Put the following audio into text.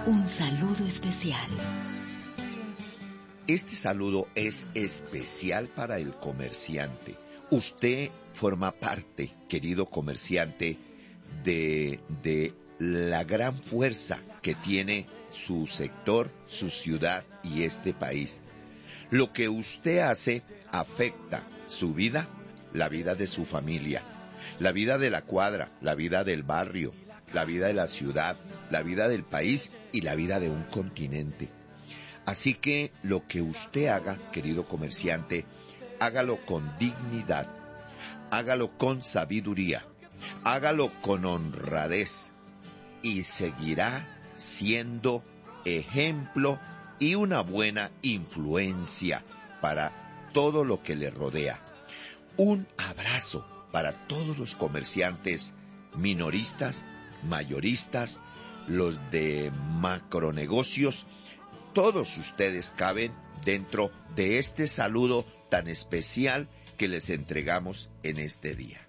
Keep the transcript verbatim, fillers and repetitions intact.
Un saludo especial. Este saludo es especial para el comerciante. Usted forma parte, querido comerciante, de, de la gran fuerza que tiene su sector, su ciudad y este país. Lo que usted hace afecta su vida, la vida de su familia, la vida de la cuadra, la vida del barrio, la vida de la ciudad, la vida del país y la vida de un continente. Así que lo que usted haga, querido comerciante, hágalo con dignidad, hágalo con sabiduría, hágalo con honradez y seguirá siendo ejemplo y una buena influencia para todo lo que le rodea. Un abrazo para todos los comerciantes minoristas, mayoristas, los de macronegocios. Todos ustedes caben dentro de este saludo tan especial que les entregamos en este día.